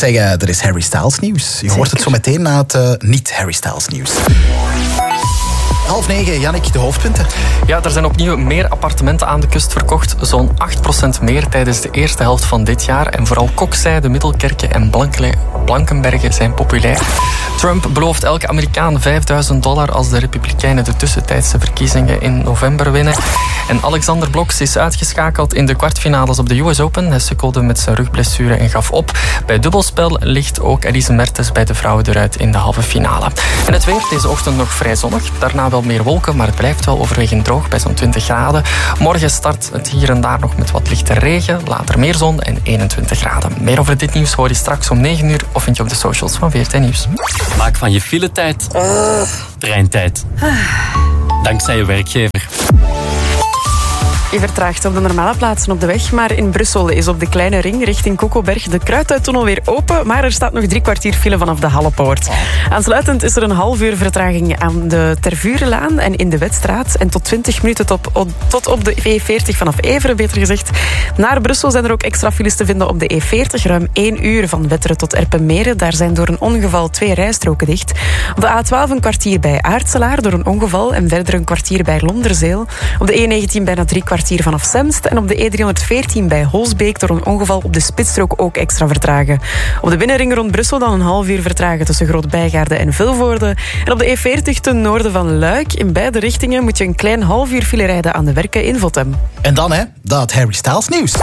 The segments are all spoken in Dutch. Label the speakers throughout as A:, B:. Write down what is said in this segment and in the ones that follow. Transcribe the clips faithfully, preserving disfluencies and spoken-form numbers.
A: Zeg, uh, er is Harry Styles nieuws. Je Zeker. hoort het zo meteen na het uh, niet-Harry Styles nieuws. Half negen, Jannik, de hoofdpunten.
B: Ja, er zijn opnieuw meer appartementen aan de kust verkocht. Zo'n acht procent meer tijdens de eerste helft van dit jaar. En vooral Kokzijde, Middelkerken en Blankle- Blankenbergen zijn populair. Trump belooft elke Amerikaan vijfduizend dollar als de Republikeinen de tussentijdse verkiezingen in november winnen. En Alexander Bloks is uitgeschakeld in de kwartfinales op de U S Open. Hij sukkelde met zijn rugblessure en gaf op. Bij dubbelspel ligt ook Elise Mertens bij de vrouwen eruit in de halve finale. En het weer, deze ochtend nog vrij zonnig. Daarna wel meer wolken, maar het blijft wel overwegend droog bij zo'n twintig graden. Morgen start het hier en daar nog met wat lichte regen. Later meer zon en eenentwintig graden. Meer over dit nieuws hoor je straks om negen uur of vind je op de socials van V R T Nieuws.
C: Maak van je filetijd treintijd. Dankzij je werkgever.
D: Je vertraagt op de normale plaatsen op de weg, maar in Brussel is op de kleine ring richting Kokoberg de Kruidtuintunnel weer open, maar er staat nog drie kwartier file vanaf de Hallepoort. Aansluitend is er een half uur vertraging aan de Tervurenlaan en in de Wetstraat en tot twintig minuten tot, tot op de E veertig vanaf Everen, beter gezegd. Naar Brussel zijn er ook extra files te vinden op de E veertig, ruim één uur van Wetteren tot Erpenmeren. Daar zijn door een ongeval twee rijstroken dicht. Op de A twaalf een kwartier bij Aartselaar door een ongeval en verder een kwartier bij Londerzeel. Op de E negentien bijna drie kwartier vanaf Semst en op de E driehonderdveertien bij Holsbeek door een ongeval op de spitsstrook ook extra vertragen. Op de binnenring rond Brussel dan een half uur vertragen tussen Groot-Bijgaarde en Vilvoorde. En op de E veertig ten noorden van Luik in beide richtingen moet je een klein half uur file rijden aan de Werken in Votem.
A: En dan hè, dat Harry Styles nieuws.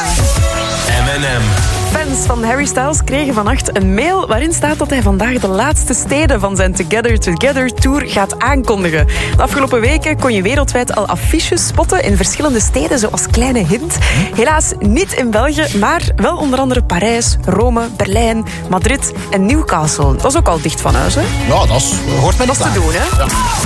C: M en M.
D: Fans van Harry Styles kregen vannacht een mail waarin staat dat hij vandaag de laatste steden van zijn Together Together Tour gaat aankondigen. De afgelopen weken kon je wereldwijd al affiches spotten in verschillende steden, zoals Kleine Hint. Helaas niet in België, maar wel onder andere Parijs, Rome, Berlijn, Madrid en Newcastle. Dat is ook al dicht van huis, hè?
A: Ja, dat is, hoort mij
D: Dat is te doen, hè?
A: Ja.